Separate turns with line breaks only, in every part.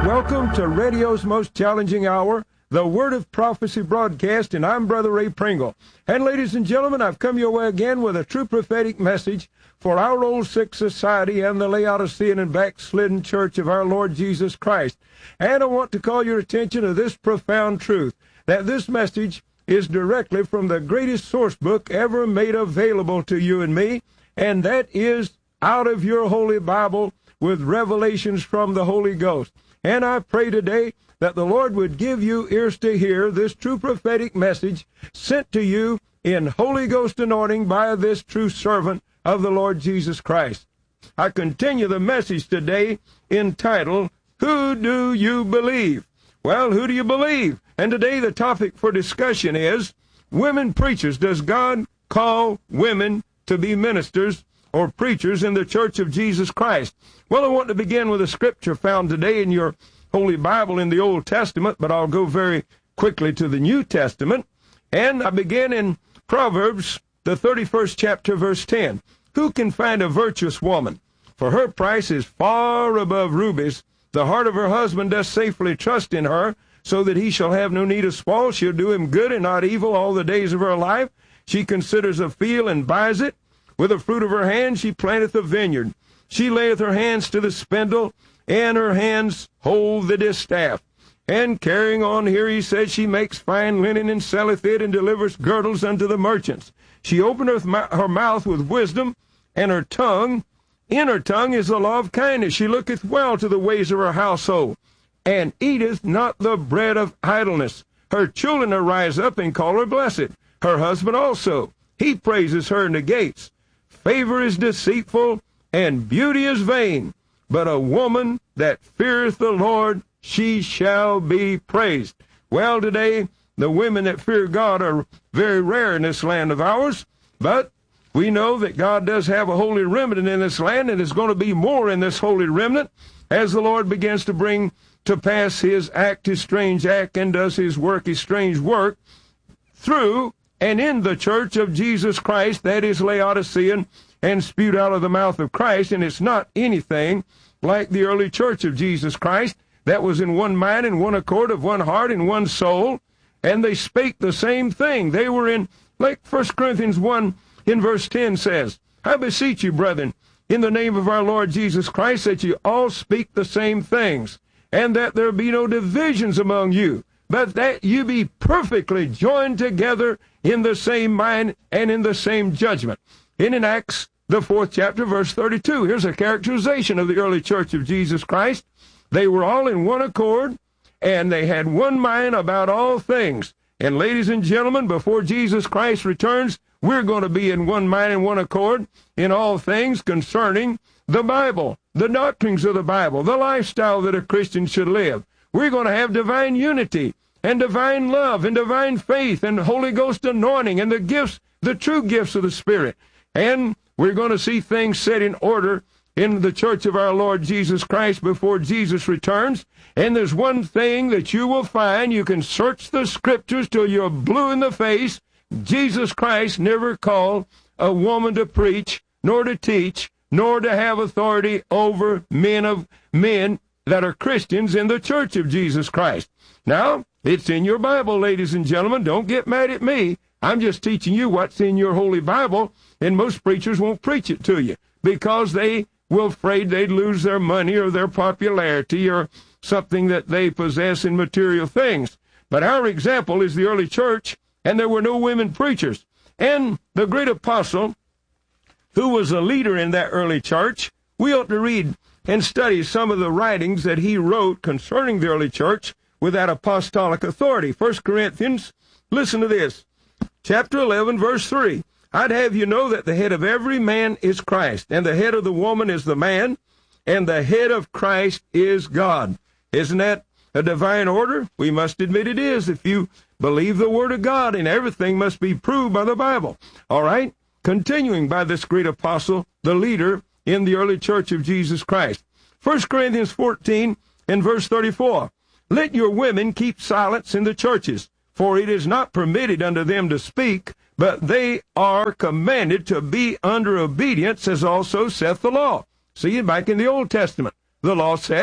Welcome to radio's most challenging hour, the Word of Prophecy broadcast, and I'm Brother Ray Pringle. And ladies and gentlemen, I've come your way again with a true prophetic message for our old sick society and the Laodicean and backslidden church of our Lord Jesus Christ. And I want to call your attention to this profound truth, that this message is directly from the greatest source book ever made available to you and me, and that is out of your Holy Bible with revelations from the Holy Ghost. And I pray today that the Lord would give you ears to hear this true prophetic message sent to you in Holy Ghost anointing by this true servant of the Lord Jesus Christ. I continue the message today entitled, Who Do You Believe? Well, who do you believe? And today the topic for discussion is, women preachers. Does God call women to be ministers or preachers in the Church of Jesus Christ? Well, I want to begin with a scripture found today in your Holy Bible in the Old Testament, but I'll go very quickly to the New Testament. And I begin in Proverbs, the 31st chapter, verse 10. Who can find a virtuous woman? For her price is far above rubies. The heart of her husband does safely trust in her, so that he shall have no need of spoil. She'll do him good and not evil all the days of her life. She considers a field and buys it. With the fruit of her hand she planteth a vineyard. She layeth her hands to the spindle, and her hands hold the distaff. And carrying on here, he says, she makes fine linen and selleth it, and delivers girdles unto the merchants. She openeth her mouth with wisdom, and her tongue, in her tongue is the law of kindness. She looketh well to the ways of her household, and eateth not the bread of idleness. Her children arise up and call her blessed. Her husband also, he praises her in the gates. Favor is deceitful, and beauty is vain, but a woman that feareth the Lord, she shall be praised. Well, today, the women that fear God are very rare in this land of ours, but we know that God does have a holy remnant in this land, and there's going to be more in this holy remnant as the Lord begins to bring to pass his act, his strange act, and does his work, his strange work, through and in the church of Jesus Christ, that is Laodicean, and spewed out of the mouth of Christ. And it's not anything like the early church of Jesus Christ that was in one mind and one accord, of one heart and one soul, and they spake the same thing. They were in, like 1 Corinthians 1 in verse 10 says, I beseech you, brethren, in the name of our Lord Jesus Christ, that you all speak the same things, and that there be no divisions among you, but that you be perfectly joined together in the same mind and in the same judgment. And in Acts, the 4th chapter, verse 32, here's a characterization of the early church of Jesus Christ. They were all in one accord, and they had one mind about all things. And ladies and gentlemen, before Jesus Christ returns, we're going to be in one mind and one accord in all things concerning the Bible, the doctrines of the Bible, the lifestyle that a Christian should live. We're going to have divine unity and divine love and divine faith and Holy Ghost anointing and the gifts, the true gifts of the Spirit. And we're going to see things set in order in the church of our Lord Jesus Christ before Jesus returns. And there's one thing that you will find. You can search the scriptures till you're blue in the face. Jesus Christ never called a woman to preach, nor to teach, nor to have authority over men that are Christians in the church of Jesus Christ. Now, it's in your Bible, ladies and gentlemen. Don't get mad at me. I'm just teaching you what's in your Holy Bible, and most preachers won't preach it to you because they were afraid they'd lose their money or their popularity or something that they possess in material things. But our example is the early church, and there were no women preachers. And the great apostle, who was a leader in that early church, we ought to read and study some of the writings that he wrote concerning the early church with that apostolic authority. 1 Corinthians, listen to this, chapter 11, verse 3. I'd have you know that the head of every man is Christ, and the head of the woman is the man, and the head of Christ is God. Isn't that a divine order? We must admit it is if you believe the Word of God, and everything must be proved by the Bible. All right? Continuing by this great apostle, the leader in the early church of Jesus Christ. 1 Corinthians 14 and verse 34. Let your women keep silence in the churches, for it is not permitted unto them to speak, but they are commanded to be under obedience, as also saith the law. See, back in the Old Testament, the law said,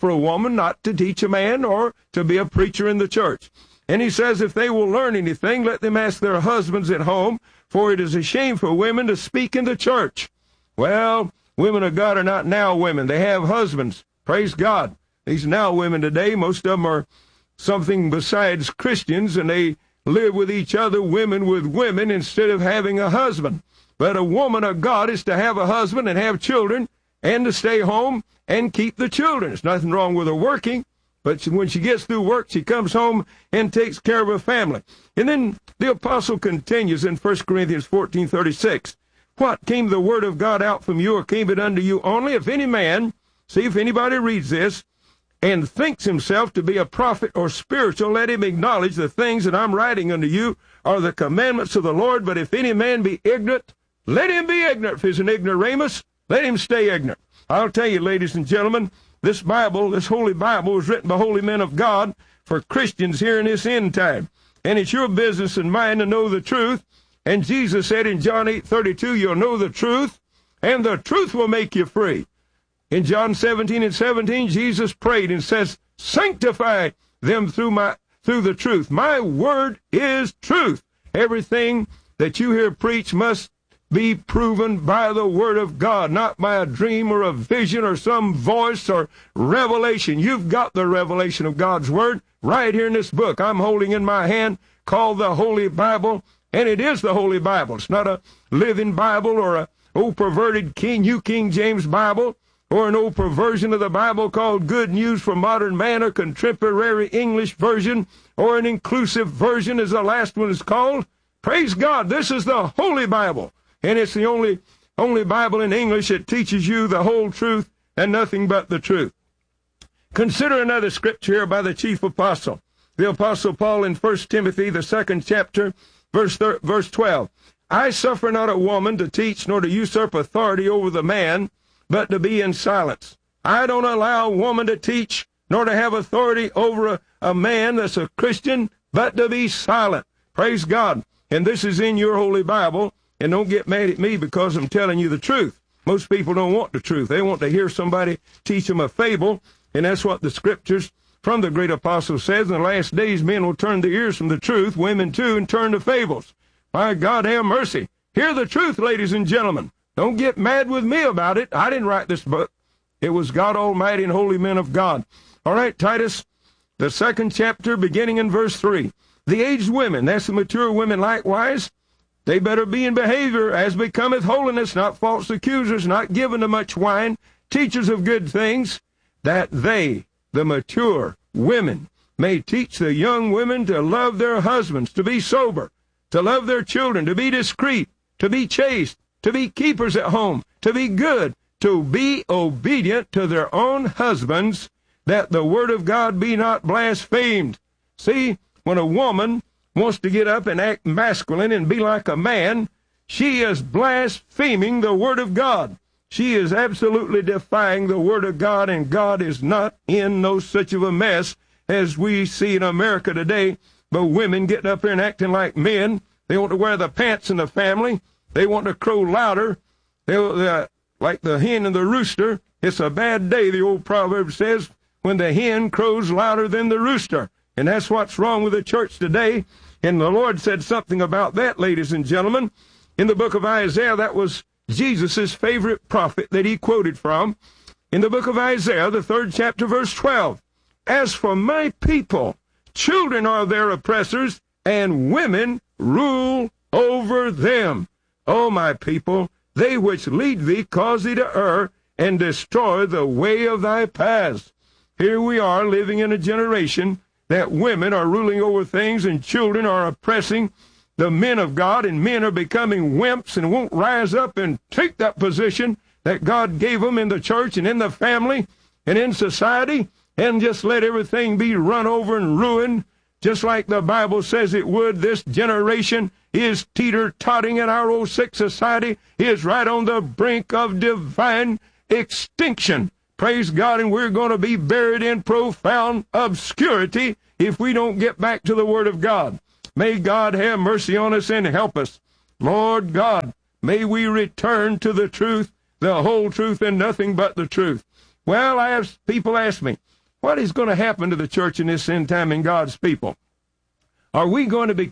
for a woman not to teach a man or to be a preacher in the church. And he says, if they will learn anything, let them ask their husbands at home, for it is a shame for women to speak in the church. Well, women of God are not now women. They have husbands. Praise God. These now women today, most of them are something besides Christians, and they live with each other, women with women, instead of having a husband. But a woman of God is to have a husband and have children and to stay home and keep the children. There's nothing wrong with her working, but when she gets through work, she comes home and takes care of her family. And then the apostle continues in 1 Corinthians 14:36. What, came the word of God out from you, or came it unto you only? If any man, see if anybody reads this, and thinks himself to be a prophet or spiritual, let him acknowledge the things that I'm writing unto you are the commandments of the Lord. But if any man be ignorant, let him be ignorant. If he's an ignoramus, let him stay ignorant. I'll tell you, ladies and gentlemen, this Bible, this Holy Bible, was written by holy men of God for Christians here in this end time. And it's your business and mine to know the truth. And Jesus said in John 8:32, you'll know the truth, and the truth will make you free. In John 17:17, Jesus prayed and says, sanctify them through the truth. My word is truth. Everything that you hear preached must be proven by the word of God, not by a dream or a vision or some voice or revelation. You've got the revelation of God's word right here in this book I'm holding in my hand, called the Holy Bible, and it is the Holy Bible. It's not a living Bible or a old perverted New King James Bible, or an old perversion of the Bible called Good News for Modern Man, or Contemporary English Version, or an inclusive version as the last one is called. Praise God, this is the Holy Bible, and it's the only Bible in English that teaches you the whole truth and nothing but the truth. Consider another scripture here by the chief apostle, the Apostle Paul in 1 Timothy, the 2nd chapter, verse 12. I suffer not a woman to teach nor to usurp authority over the man, but to be in silence. I don't allow a woman to teach nor to have authority over a man that's a Christian, but to be silent. Praise God. And this is in your Holy Bible. And don't get mad at me because I'm telling you the truth. Most people don't want the truth. They want to hear somebody teach them a fable. And that's what the scriptures from the great apostle says. In the last days, men will turn their ears from the truth, women too, and turn to fables. My God, have mercy. Hear the truth, ladies and gentlemen. Don't get mad with me about it. I didn't write this book. It was God Almighty and holy men of God. All right, Titus, the 2nd chapter, beginning in verse 3. The aged women, that's the mature women likewise, they better be in behavior as becometh holiness, not false accusers, not given to much wine, teachers of good things, that they, the mature women, may teach the young women to love their husbands, to be sober, to love their children, to be discreet, to be chaste, to be keepers at home, to be good, to be obedient to their own husbands, that the word of God be not blasphemed. See, when a woman wants to get up and act masculine and be like a man, she is blaspheming the word of God. She is absolutely defying the word of God, and God is not in no such of a mess as we see in America today. But women getting up here and acting like men. They want to wear the pants in the family. They want to crow louder. They're like the hen and the rooster. It's a bad day, the old proverb says, when the hen crows louder than the rooster. And that's what's wrong with the church today. And the Lord said something about that, ladies and gentlemen. In the book of Isaiah, that was Jesus' favorite prophet that he quoted from. In the book of Isaiah, the 3rd chapter, verse 12. As for my people, children are their oppressors, and women rule over them. O my people, they which lead thee cause thee to err, and destroy the way of thy paths. Here we are living in a generation that women are ruling over things and children are oppressing the men of God, and men are becoming wimps and won't rise up and take that position that God gave them in the church and in the family and in society, and just let everything be run over and ruined, just like the Bible says it would. This generation is teeter-totting in our old sick society, is right on the brink of divine extinction. Praise God, and we're going to be buried in profound obscurity if we don't get back to the Word of God. May God have mercy on us and help us. Lord God, may we return to the truth, the whole truth, and nothing but the truth. Well, people ask me, what is going to happen to the church in this end time and God's people? Are we going to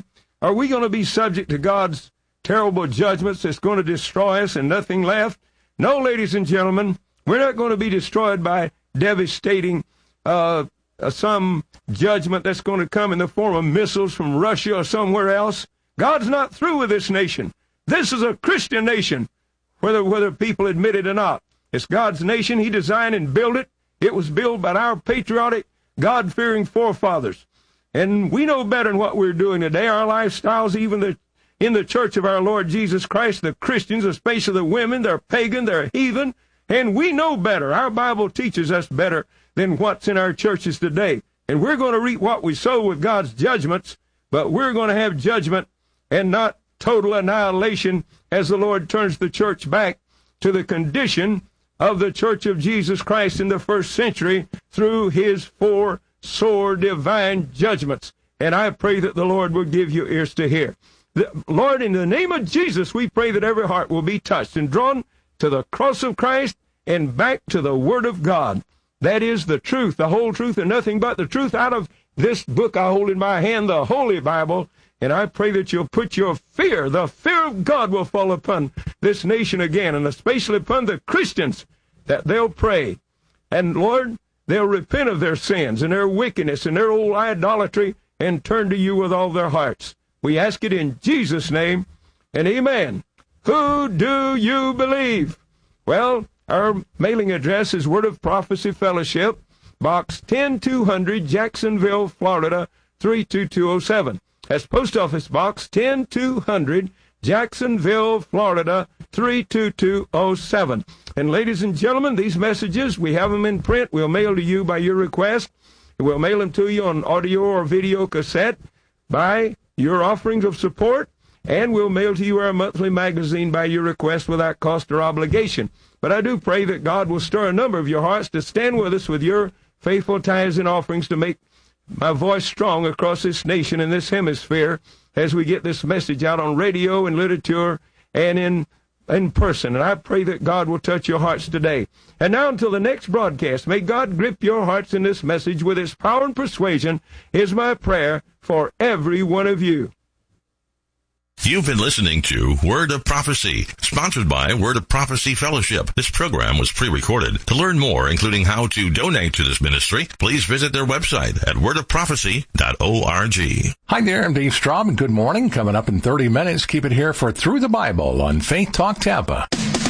be subject to God's terrible judgments that's going to destroy us and nothing left? No, ladies and gentlemen, we're not going to be destroyed by devastating some judgment that's going to come in the form of missiles from Russia or somewhere else. God's not through with this nation. This is a Christian nation, whether people admit it or not. It's God's nation. He designed and built it. It was built by our patriotic, God-fearing forefathers. And we know better than what we're doing today. Our lifestyles, even in the church of our Lord Jesus Christ, the Christians, especially the women, they're pagan, they're heathen, and we know better. Our Bible teaches us better than what's in our churches today. And we're going to reap what we sow with God's judgments, but we're going to have judgment and not total annihilation as the Lord turns the church back to the condition of the church of Jesus Christ in the first century through his 4 sore divine judgments. And I pray that the Lord will give you ears to hear. Lord, in the name of Jesus, we pray that every heart will be touched and drawn to the cross of Christ and back to the Word of God. That is the truth, the whole truth, and nothing but the truth out of this book I hold in my hand, the Holy Bible. And I pray that you'll put your fear, the fear of God will fall upon this nation again, and especially upon the Christians, that they'll pray. And Lord, they'll repent of their sins and their wickedness and their old idolatry and turn to you with all their hearts. We ask it in Jesus' name, and amen. Who do you believe? Well, our mailing address is Word of Prophecy Fellowship, Box 10200, Jacksonville, Florida, 32207. That's Post Office Box 10200, Jacksonville, Florida, 32207. And ladies and gentlemen, these messages, we have them in print. We'll mail to you by your request. We'll mail them to you on audio or video cassette by your offerings of support. And we'll mail to you our monthly magazine by your request without cost or obligation. But I do pray that God will stir a number of your hearts to stand with us with your faithful tithes and offerings to make my voice strong across this nation and this hemisphere as we get this message out on radio and literature and in person. And I pray that God will touch your hearts today. And now until the next broadcast, may God grip your hearts in this message with his power and persuasion is my prayer for every one of you.
You've been listening to Word of Prophecy, sponsored by Word of Prophecy Fellowship. This program was pre-recorded. To learn more, including how to donate to this ministry, please visit their website at wordofprophecy.org.
Hi there, I'm Dave Straub, and good morning. Coming up in 30 minutes, keep it here for Through the Bible on Faith Talk Tampa.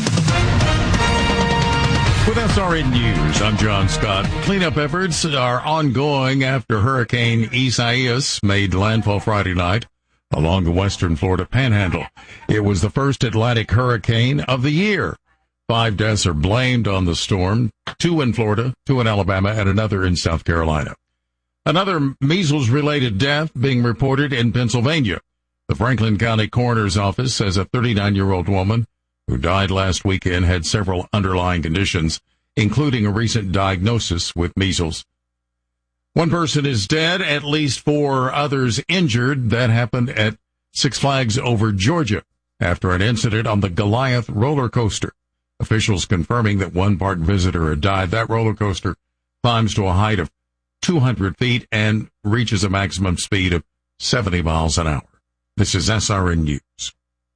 With SRN News, I'm John Scott. Cleanup efforts are ongoing after Hurricane Isaias made landfall Friday night along the western Florida panhandle. It was the first Atlantic hurricane of the year. 5 deaths are blamed on the storm, 2 in Florida, 2 in Alabama, and another in South Carolina. Another measles-related death being reported in Pennsylvania. The Franklin County Coroner's Office says a 39-year-old woman who died last weekend had several underlying conditions, including a recent diagnosis with measles. 1 person is dead, at least 4 others injured. That happened at Six Flags Over Georgia after an incident on the Goliath roller coaster. Officials confirming that 1 park visitor had died. That roller coaster climbs to a height of 200 feet and reaches a maximum speed of 70 miles an hour. This is SRN News.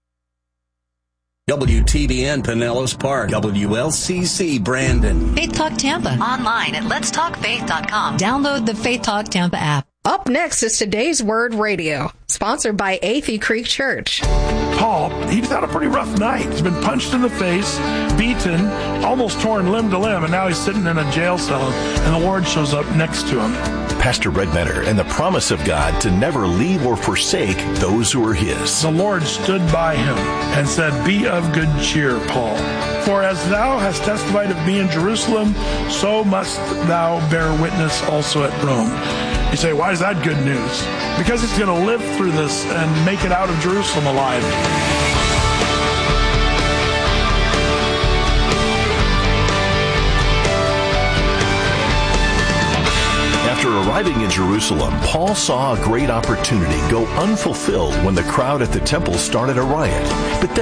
WTBN Pinellas Park, WLCC Brandon.
Faith Talk Tampa. Online at letstalkfaith.com. Download the Faith Talk Tampa app.
Up next is Today's Word Radio, sponsored by Athey Creek Church.
Paul, he's had a pretty rough night. He's been punched in the face, beaten, almost torn limb to limb, and now he's sitting in a jail cell, and the Lord shows up next to him.
Pastor Red Mentor and the promise of God to never leave or forsake those who are his.
The Lord stood by him and said, "Be of good cheer, Paul. For as thou hast testified of me in Jerusalem, so must thou bear witness also at Rome." You say, why is that good news? Because he's going to live through this and make it out of Jerusalem alive.
After arriving in Jerusalem, Paul saw a great opportunity go unfulfilled when the crowd at the temple started a riot. But then